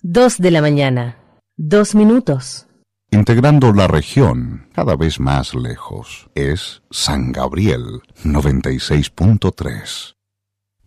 2 de la mañana, 2 minutos. Integrando la región cada vez más lejos, es San Gabriel 96.3.